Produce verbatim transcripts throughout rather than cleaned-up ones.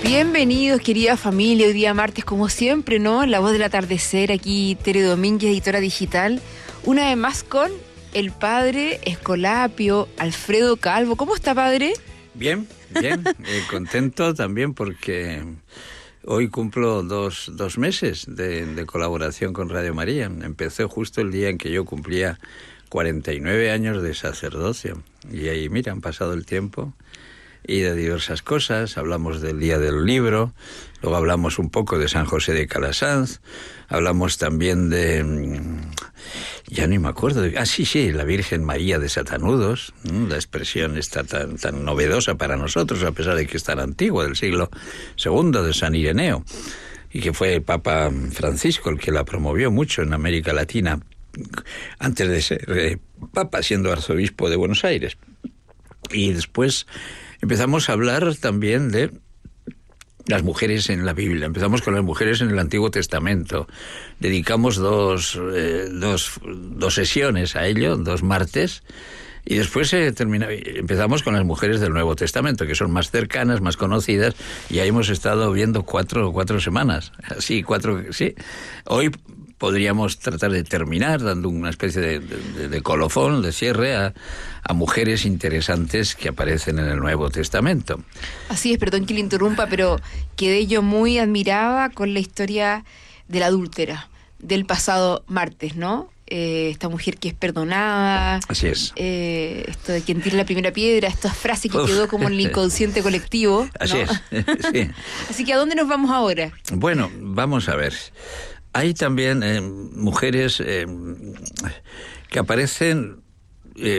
Bienvenidos, querida familia, hoy día martes como siempre, ¿no? La voz del atardecer, aquí Tere Domínguez, editora digital, una vez más con el padre Escolapio, Alfredo Calvo. ¿Cómo está, padre? Bien, bien, eh, contento también porque hoy cumplo dos, dos meses de, de colaboración con Radio María. Empecé justo el día en que yo cumplía cuarenta y nueve años de sacerdocio y ahí, mira, han pasado el tiempo. Y de diversas cosas, hablamos del Día del Libro, luego hablamos un poco de San José de Calasanz, hablamos también de, ya no me acuerdo, de, ah sí, sí, la Virgen María de Satanudos, la expresión está tan, tan novedosa para nosotros, a pesar de que es tan antigua, del siglo segundo, de San Ireneo, y que fue el Papa Francisco el que la promovió mucho en América Latina, antes de ser eh, Papa, siendo arzobispo de Buenos Aires. Y después empezamos a hablar también de las mujeres en la Biblia. Empezamos con las mujeres en el Antiguo Testamento. Dedicamos dos, eh, dos, dos sesiones a ello, dos martes. Y después eh, termina, empezamos con las mujeres del Nuevo Testamento, que son más cercanas, más conocidas. Y ahí hemos estado viendo cuatro, cuatro semanas. Así, cuatro, sí. Hoy podríamos tratar de terminar dando una especie de, de, de colofón, de cierre a, a mujeres interesantes que aparecen en el Nuevo Testamento. Así es, perdón que le interrumpa, pero quedé yo muy admirada con la historia de la adúltera del pasado martes, ¿no? Eh, esta mujer que es perdonada. Así es. Eh, esto de quien tira la primera piedra, estas frases que Uf. quedó como en el inconsciente colectivo, ¿no? Así es, sí. Así que ¿a dónde nos vamos ahora? Bueno, vamos a ver. Hay también eh, mujeres eh, que aparecen eh,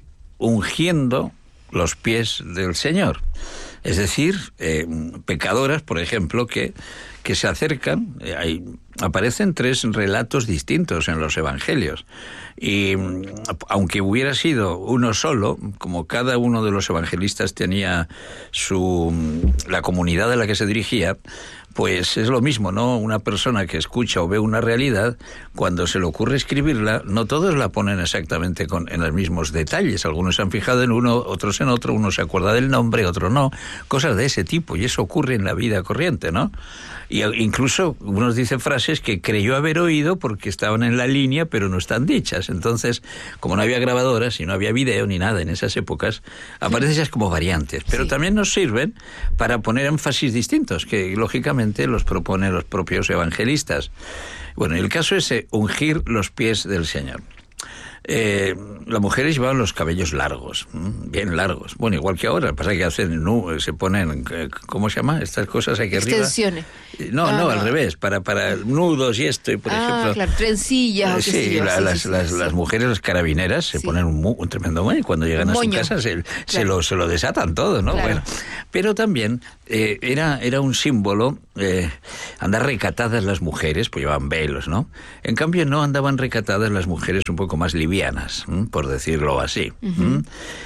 ungiendo los pies del Señor. Es decir, eh, pecadoras, por ejemplo, que, que se acercan. Eh, hay, aparecen tres relatos distintos en los evangelios. Y aunque hubiera sido uno solo, como cada uno de los evangelistas tenía su la comunidad a la que se dirigía, pues es lo mismo, ¿no? Una persona que escucha o ve una realidad, cuando se le ocurre escribirla, no todos la ponen exactamente con, en los mismos detalles. Algunos se han fijado en uno, otros en otro, uno se acuerda del nombre, otro no. Cosas de ese tipo, y eso ocurre en la vida corriente, ¿no? Y incluso unos dicen frases que creyó haber oído porque estaban en la línea, pero no están dichas. Entonces, como no había grabadoras y no había video ni nada en esas épocas, aparecen esas como variantes. Pero sí, también nos sirven para poner énfasis distintos, que lógicamente los proponen los propios evangelistas. Bueno, el caso es eh, ungir los pies del Señor. Eh, las mujeres llevaban los cabellos largos, bien largos. Bueno, igual que ahora, pasa que hacen, no, se ponen, ¿cómo se llama? Estas cosas aquí arriba. Extensiones. No, ah, no, no, al revés, para, para nudos y esto, y por ah, ejemplo. claro, trencillas. Eh, sí, la, sí, las, sí, las, sí. las mujeres, las carabineras, se sí. ponen un, un tremendo moño y cuando llegan un a moño. su casa se, claro. se, lo, se lo desatan todo, ¿no? Claro. Bueno, pero también eh, era, era un símbolo eh, andar recatadas las mujeres, pues llevaban velos, ¿no? En cambio no andaban recatadas las mujeres un poco más livianas, ¿m? por decirlo así. Uh-huh.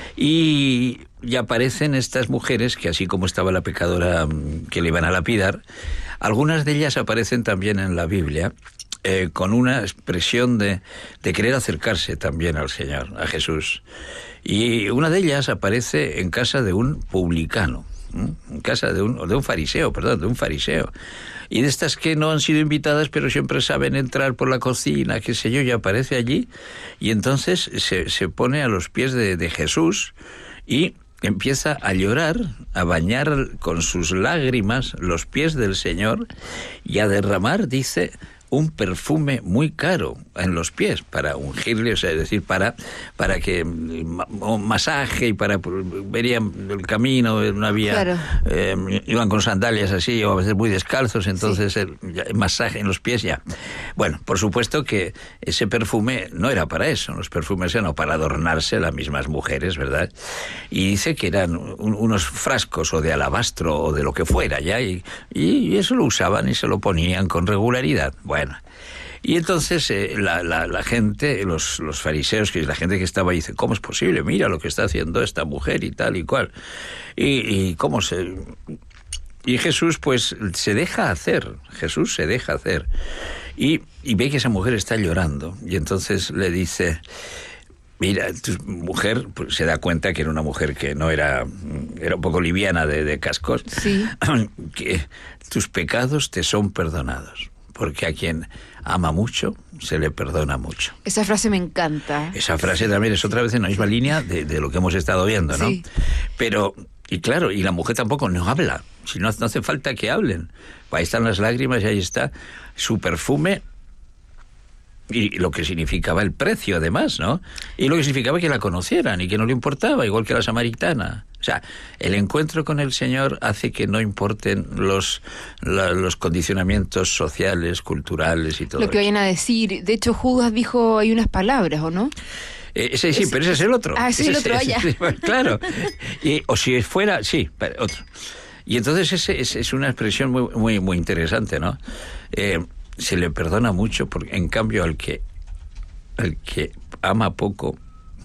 Y, y aparecen estas mujeres que, así como estaba la pecadora que le iban a lapidar, algunas de ellas aparecen también en la Biblia eh, con una expresión de, de querer acercarse también al Señor, a Jesús. Y una de ellas aparece en casa de un publicano, ¿m? en casa de un, de un fariseo, perdón, de un fariseo. Y de estas que no han sido invitadas, pero siempre saben entrar por la cocina, qué sé yo, y aparece allí. Y entonces se, se pone a los pies de, de Jesús y empieza a llorar, a bañar con sus lágrimas los pies del Señor y a derramar, dice, un perfume muy caro en los pies para ungirle, o sea, es decir, para para que un masaje y para verían el camino, no había, claro. eh, iban con sandalias así o a veces muy descalzos, entonces sí. el, el masaje en los pies ya. Bueno, por supuesto que ese perfume no era para eso, los perfumes eran para adornarse las mismas mujeres, ¿verdad? Y dice que eran un, unos frascos o de alabastro o de lo que fuera ya y, y eso lo usaban y se lo ponían con regularidad. Bueno, Bueno, y entonces eh, la, la, la gente, los, los fariseos, que es la gente que estaba ahí, dice, ¿cómo es posible? Mira lo que está haciendo esta mujer y tal y cual. Y, y cómo se... Y Jesús, pues, se deja hacer. Jesús se deja hacer. Y, y ve que esa mujer está llorando. Y entonces le dice, Mira, tu mujer pues, se da cuenta que era una mujer que no era, era un poco liviana de, de cascos, sí. que tus pecados te son perdonados, porque a quien ama mucho se le perdona mucho. Esa frase me encanta. Esa frase también es otra vez en la misma línea de, de lo que hemos estado viendo, ¿no? Sí. Pero, y claro, y la mujer tampoco no habla, si no, no hace falta que hablen. Ahí están las lágrimas y ahí está su perfume. Y lo que significaba el precio, además, ¿no? Y lo que significaba que la conocieran y que no le importaba, igual que la samaritana. O sea, el encuentro con el Señor hace que no importen los, la, los condicionamientos sociales, culturales y todo lo que eso. vayan a decir. De hecho, Judas dijo hay unas palabras, ¿o no? Eh, ese sí, ese, pero ese es el otro. Ah, ese es el otro, allá. Claro. Y, o si fuera, sí, otro. Y entonces ese, ese es una expresión muy, muy, muy interesante, ¿no? Eh, se le perdona mucho, porque en cambio al que al que ama poco,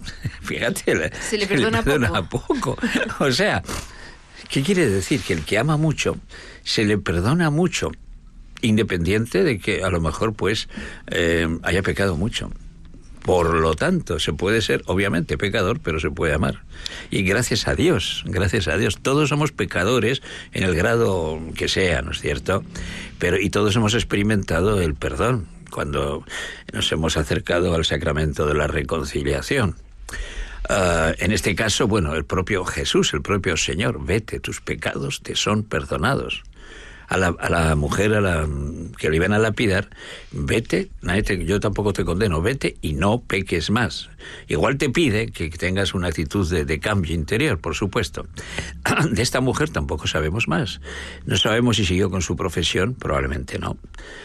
fíjate, se le perdona, se le perdona poco. poco. O sea, ¿qué quiere decir? Que el que ama mucho, se le perdona mucho, independiente de que a lo mejor pues eh, haya pecado mucho. Por lo tanto, se puede ser, obviamente, pecador, pero se puede amar. Y gracias a Dios, gracias a Dios, todos somos pecadores en el grado que sea, ¿no es cierto? Pero y todos hemos experimentado el perdón cuando nos hemos acercado al sacramento de la reconciliación. Uh, en este caso, bueno, el propio Jesús, el propio Señor, vete, tus pecados te son perdonados. A la, a la mujer a la que le iban a lapidar, vete, nadie te, yo tampoco te condeno, vete y no peques más. Igual te pide que tengas una actitud de, de cambio interior, por supuesto. De esta mujer tampoco sabemos más. No sabemos si siguió con su profesión, probablemente no.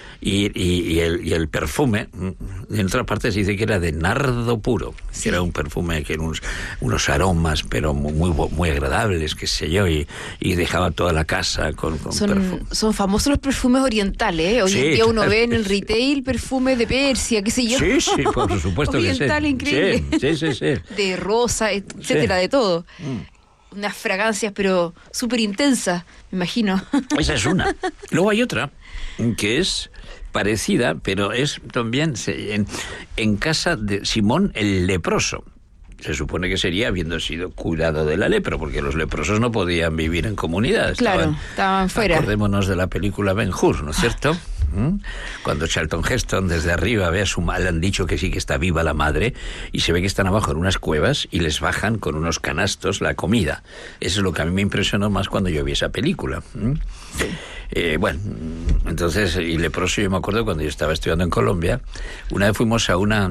Y, y, y, el, y el perfume, en otra parte se dice que era de nardo puro, sí. Que era un perfume que eran unos, unos aromas, pero muy, muy, muy agradables, qué sé yo, y, y dejaba toda la casa con, con son, perfume. Son famosos los perfumes orientales, ¿eh? Hoy sí, en día uno ve en el retail perfumes de Persia, qué sé yo. Sí, sí, por supuesto que sí. Oriental, increíble. Sí, sí, sí, sí. De rosa, etcétera, sí. De todo. Mm. Unas fragancias, pero súper intensas, me imagino. Esa es una. Luego hay otra, que es parecida, pero es también en, en casa de Simón el leproso. Se supone que sería habiendo sido curado de la lepra, porque los leprosos no podían vivir en comunidad. Claro, estaban, estaban fuera. Acordémonos de la película Ben-Hur, ¿no es cierto? ¿Mm? Cuando Charlton Heston desde arriba ve a su madre, le han dicho que sí que está viva la madre, y se ve que están abajo en unas cuevas y les bajan con unos canastos la comida. Eso es lo que a mí me impresionó más cuando yo vi esa película. ¿Mm? Sí. Eh, bueno, entonces, y leproso, yo me acuerdo cuando yo estaba estudiando en Colombia, una vez fuimos a una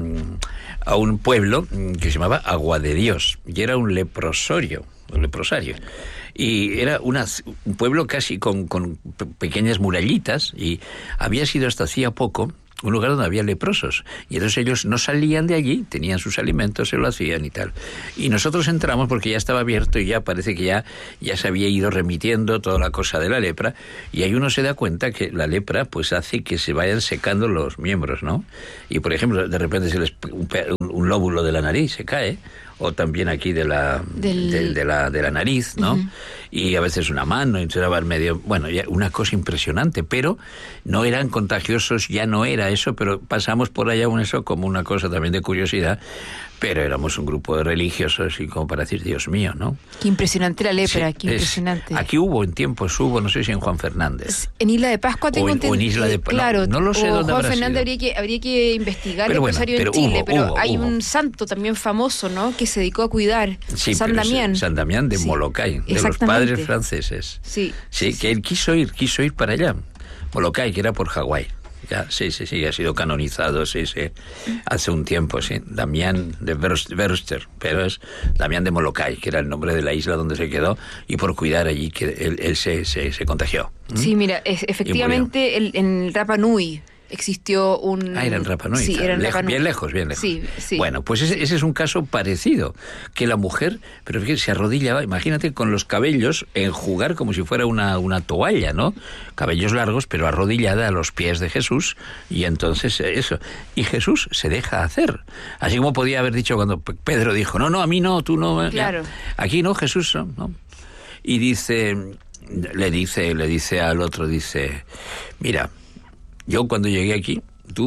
a un pueblo que se llamaba Agua de Dios, y era un leprosorio, un leprosario. Y era una, un pueblo casi con, con pequeñas murallitas, y había sido hasta hacía poco un lugar donde había leprosos, y entonces ellos no salían de allí, tenían sus alimentos, se lo hacían y tal. Y nosotros entramos porque ya estaba abierto y ya parece que ya, ya se había ido remitiendo toda la cosa de la lepra, y ahí uno se da cuenta que la lepra pues hace que se vayan secando los miembros, ¿no? Y por ejemplo, de repente se les un, un lóbulo de la nariz se cae, o también aquí de la Del... de, de la de la nariz, ¿no? Uh-huh. Y a veces una mano, y entonces va medio, bueno, ya una cosa impresionante, pero no eran contagiosos, ya no era eso, pero pasamos por allá con eso como una cosa también de curiosidad, pero éramos un grupo de religiosos y como para decir, Dios mío, ¿no? Qué impresionante la lepra, sí, qué impresionante. Es, aquí hubo en tiempos, hubo, no sé si en Juan Fernández. En Isla de Pascua tengo entendido. O en Isla de Pascua, claro, no, no lo sé o dónde Juan habrá Fernández sido. habría que, habría que investigar pero el bueno, leprosario pero en Chile, hubo, pero hubo, hay hubo. un santo también famoso, ¿no? Que se dedicó a cuidar, sí, San Damián. San Damián de sí. Molokai, de los padres franceses. Sí. Sí, que él quiso ir, quiso ir para allá. Molokai, que era por Hawái. Ya, sí, sí, sí, ha sido canonizado, sí, sí, hace un tiempo, sí, Damián de Verster, pero es Damián de Molokai, que era el nombre de la isla donde se quedó, y por cuidar allí que él, él se, se, se contagió. Sí, mira, es, efectivamente el, en Rapa Nui existió un... Ah, era en Rapa Nui. Sí, era en lejos, Rapa Nui. Bien lejos, bien lejos. Sí, sí. Bueno, pues ese, ese es un caso parecido, que la mujer, pero fíjate, se arrodillaba, imagínate, con los cabellos enjugar como si fuera una, una toalla, ¿no? Cabellos largos, pero arrodillada a los pies de Jesús, y entonces eso. Y Jesús se deja hacer. Así como podía haber dicho cuando Pedro dijo, no, no, a mí no, tú no. Claro. Ya. Aquí no, Jesús no, no. Y dice, le dice, le dice al otro, dice, mira, yo cuando llegué aquí, tú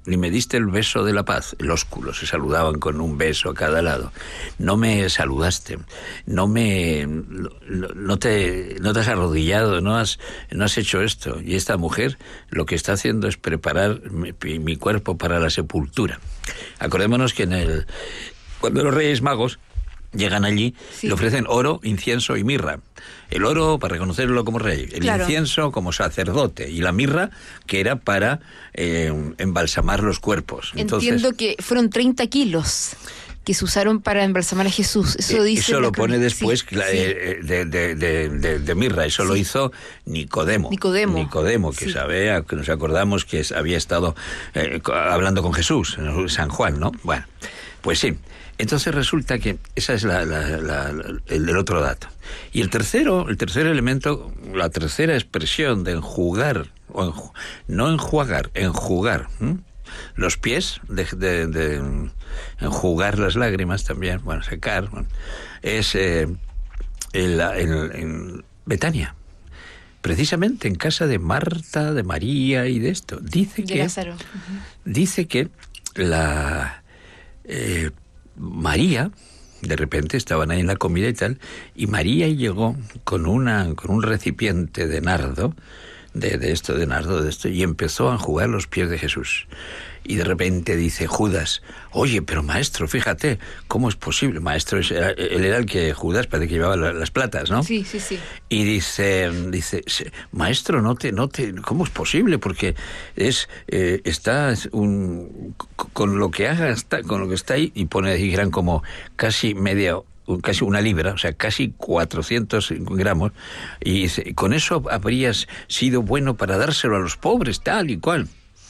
ni me diste el beso de la paz. El ósculo, se saludaban con un beso a cada lado. No me saludaste, no me, no te, no te has arrodillado, no has, no has hecho esto. Y esta mujer lo que está haciendo es preparar mi, mi cuerpo para la sepultura. Acordémonos que en el, cuando los Reyes Magos llegan allí, sí, le ofrecen oro, incienso y mirra. El oro para reconocerlo como rey, el claro. incienso como sacerdote y la mirra que era para eh, embalsamar los cuerpos. Entonces, entiendo que fueron treinta kilos que se usaron para embalsamar a Jesús. Eso dice. Eso lo pone después sí, eh, sí. De, de, de, de, de mirra. Eso sí. lo hizo Nicodemo. Nicodemo. Nicodemo, que sí. sabe, que nos acordamos que había estado eh, hablando con Jesús en San Juan, ¿no? Bueno, pues sí. Entonces resulta que esa es la, la, la, la, el, el otro dato. Y el tercero, el tercer elemento, la tercera expresión de enjugar, o enju, no enjuagar, enjugar, ¿m? Los pies, de, de, de enjugar las lágrimas también, bueno, secar, bueno, es eh, en, en, en Betania. Precisamente en casa de Marta, de María y de esto. Dice de que, Lázaro. Uh-huh. Dice que la... Eh, María, de repente estaban ahí en la comida y tal, y María llegó con una con un recipiente de nardo, de, de esto, de nardo, de esto, y empezó a enjugar los pies de Jesús. Y de repente dice Judas, oye, pero maestro, fíjate, ¿cómo es posible? Maestro, él era el que, Judas, parece que llevaba las platas, ¿no? Sí, sí, sí. Y dice, dice, maestro, no te, no te, ¿cómo es posible? Porque es, eh, está un, con lo que haga, está, con lo que está ahí, y pone ahí, eran como casi media, casi una libra, o sea, casi cuatrocientos gramos, y dice, con eso habrías sido bueno para dárselo a los pobres, tal y cual.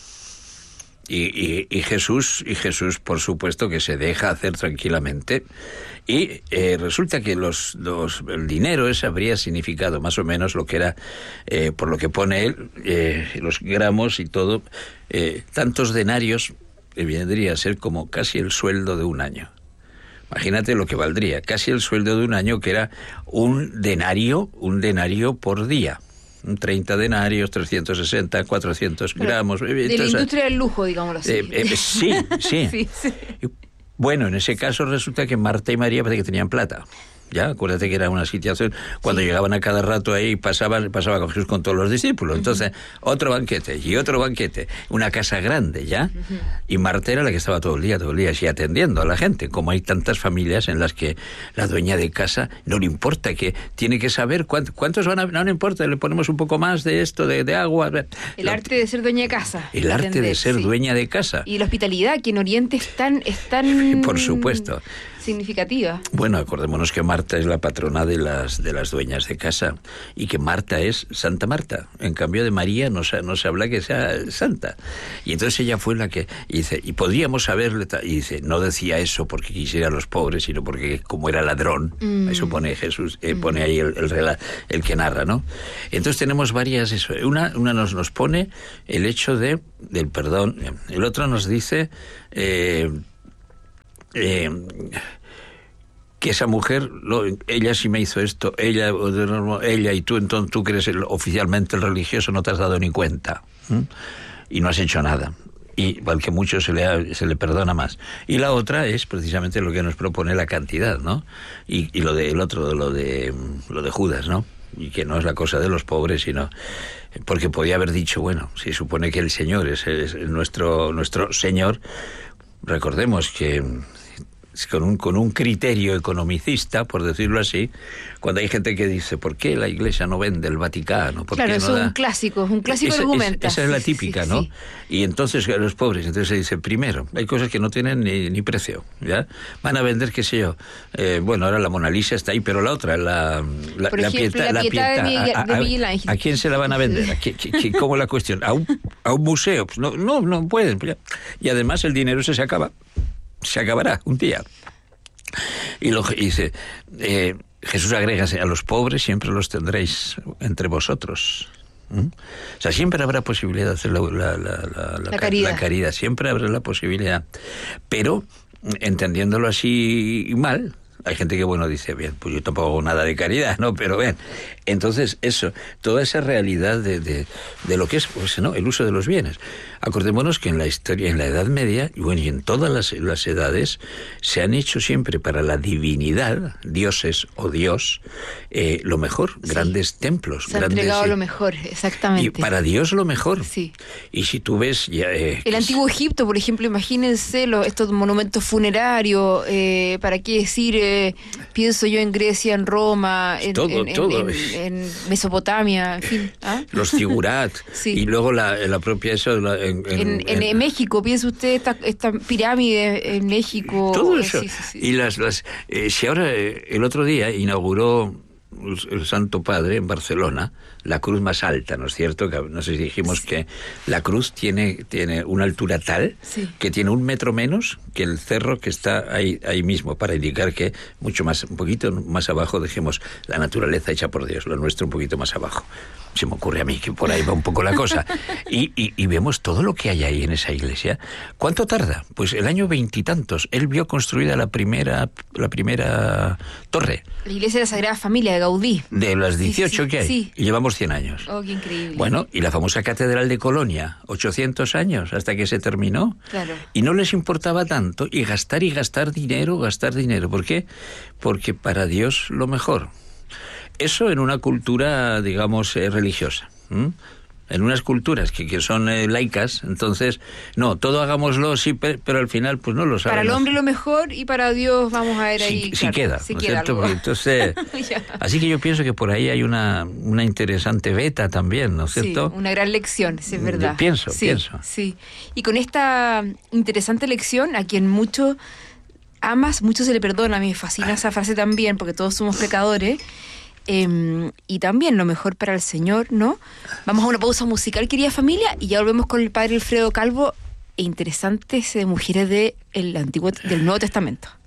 Y, y, y Jesús, y Jesús, por supuesto, que se deja hacer tranquilamente. Y eh, resulta que los, los, el dinero ese habría significado más o menos lo que era, eh, por lo que pone él, eh, los gramos y todo, eh, tantos denarios, que vendría a ser como casi el sueldo de un año. Imagínate lo que valdría, casi el sueldo de un año, que era un denario, un denario por día. treinta denarios, trescientos sesenta, cuatrocientos Pero gramos. De entonces, la industria del lujo, digámoslo así. Eh, eh, sí, sí. sí, sí. Bueno, en ese caso resulta que Marta y María parece que tenían plata. Ya, acuérdate que era una situación cuando sí. llegaban a cada rato ahí, pasaban, pasaba con Jesús con todos los discípulos. Entonces, uh-huh. otro banquete y otro banquete, una casa grande, ¿ya? Uh-huh. Y Marta era la que estaba todo el día, todo el día así atendiendo a la gente. Como hay tantas familias en las que la dueña de casa no le importa, que tiene que saber cuántos, cuántos van a... No le importa, le ponemos un poco más de esto, de, de agua. El lo, arte de ser dueña de casa. El arte entender, de ser sí. dueña de casa. Y la hospitalidad, que en Oriente es tan... Es tan... Por supuesto. Significativa. Bueno, acordémonos que Marta es la patrona de las de las dueñas de casa y que Marta es Santa Marta. En cambio de María no se, no se habla que sea santa. Y entonces ella fue la que y dice, y podríamos saberle, y dice, no decía eso porque quisiera a los pobres, sino porque como era ladrón, mm. eso pone Jesús, eh, mm. pone ahí el, el, el que narra, ¿no? Entonces tenemos varias, eso. Una, una nos, nos pone el hecho de del perdón, el otro nos dice eh, Eh, que esa mujer, lo, ella sí me hizo esto, ella ella y tú, entonces tú que eres el, oficialmente el religioso, no te has dado ni cuenta, ¿m? Y no has hecho nada. Y al que mucho se le, ha, se le perdona más. Y la otra es precisamente lo que nos propone la cantidad, ¿no? Y, y lo de el otro, lo de lo de Judas, ¿no? Y que no es la cosa de los pobres, sino porque podía haber dicho, bueno, si supone que el Señor es, es nuestro nuestro Señor, recordemos que con un, con un criterio economicista, por decirlo así, cuando hay gente que dice, ¿por qué la Iglesia no vende el Vaticano? ¿Por claro, qué eso no es da? un clásico, es un clásico esa, argumento. Esa es la típica, sí, sí, ¿no? Sí. Y entonces los pobres, entonces se dice, primero, hay cosas que no tienen ni, ni precio, ¿ya? Van a vender, qué sé yo, eh, bueno, ahora la Mona Lisa está ahí, pero la otra, la, la, por ejemplo, la Pietà, la Pietà de, Miguel, a, a, de Miguel Ángel. ¿A quién se la van a vender? ¿A qué, qué, qué, ¿Cómo la cuestión? ¿A un, a un museo? Pues no, no, no pueden. Y además el dinero se, se acaba, se acabará un día. Y, lo, y dice, eh, Jesús agrega, a los pobres siempre los tendréis entre vosotros. ¿Mm? O sea, siempre habrá posibilidad de hacer la, la, la, la, la, la, caridad. la caridad, siempre habrá la posibilidad. Pero, entendiéndolo así mal, hay gente que, bueno, dice, bien, pues yo tampoco hago nada de caridad, ¿no? Pero bien, Entonces, eso, toda esa realidad de, de, de lo que es, pues, ¿no?, el uso de los bienes. Acordémonos que en la historia, en la Edad Media, y bueno, y en todas las, las edades, se han hecho siempre para la divinidad, dioses o Dios, eh, lo mejor, sí. Grandes templos. Se ha grandes, entregado eh, lo mejor, exactamente. Y para Dios lo mejor. Sí. Y si tú ves... Ya, eh, el antiguo Egipto, por ejemplo, imagínense los, estos monumentos funerarios, eh, ¿para qué decir? Eh, pienso yo en Grecia, en Roma, en, todo, en, todo. En, en, en Mesopotamia, en fin. ¿Ah? Los figurat. Sí. Y luego la, la propia eso... La, en, en, en, en México, piensa usted esta, esta pirámide en México. Todo eso. Sí, sí, sí. Y las... las eh, si ahora, eh, el otro día inauguró el Santo Padre en Barcelona la cruz más alta, ¿no es cierto? Que no sé si dijimos sí. que la cruz tiene, tiene una altura tal sí. que tiene un metro menos que el cerro que está ahí, ahí mismo, para indicar que mucho más, un poquito más abajo dejemos la naturaleza hecha por Dios, lo nuestro un poquito más abajo. Se me ocurre a mí que por ahí va un poco la cosa. Y, y, y vemos todo lo que hay ahí en esa iglesia. ¿Cuánto tarda? Pues el año veintitantos. Él vio construida la primera, la primera torre. La iglesia de la Sagrada Familia de Gaudí. De las dieciocho sí, sí, que hay. Sí. Y llevamos cien años. Oh, qué increíble. Bueno, y la famosa Catedral de Colonia, ochocientos años hasta que se terminó. Claro. Y no les importaba tanto, y gastar y gastar dinero, gastar dinero. ¿Por qué? Porque para Dios lo mejor. Eso en una cultura, digamos, eh, religiosa. ¿Mm? En unas culturas que, que son eh, laicas, entonces, no, todo hagámoslo, sí, pero, pero al final, pues no lo sabemos. Para el hombre lo mejor y para Dios vamos a ver ahí. Si, claro, si queda, si ¿no queda es cierto? Entonces, así que yo pienso que por ahí hay una, una interesante beta también, ¿no es cierto? Sí, una gran lección, sí, es verdad. Yo pienso, sí, pienso. Sí, y con esta interesante lección, a quien mucho amas, mucho se le perdona. A mí me fascina esa frase también, porque todos somos pecadores. Eh, y también lo mejor para el Señor, ¿no? Vamos a una pausa musical, querida familia, y ya volvemos con el padre Alfredo Calvo e interesantes eh, mujeres de el Antiguo, del Nuevo Testamento.